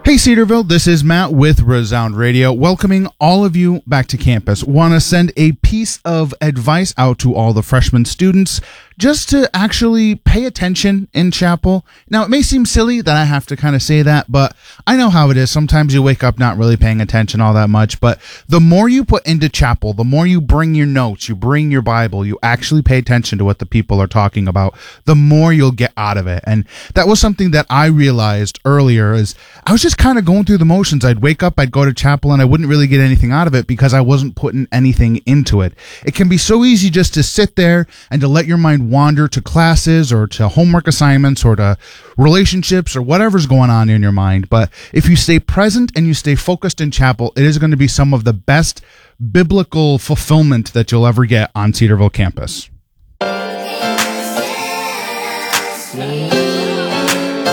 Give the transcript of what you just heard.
Hey Cedarville, this is Matt with Resound Radio, welcoming all of you back to campus. Want to send a piece of advice out to all the freshman students just to actually pay attention in chapel. Now, it may seem silly that I have to kind of say that, but I know how it is. Sometimes you wake up not really paying attention all that much, but the more you put into chapel, the more you bring your notes, you bring your Bible, you actually pay attention to what the people are talking about, the more you'll get out of it. And that was something that I realized earlier is I was just kind of going through the motions. I'd wake up, I'd go to chapel, and I wouldn't really get anything out of it because I wasn't putting anything into it. It can be so easy just to sit there and to let your mind wander to classes or to homework assignments or to relationships or whatever's going on in your mind. But if you stay present and you stay focused in chapel, it is going to be some of the best biblical fulfillment that you'll ever get on Cedarville campus.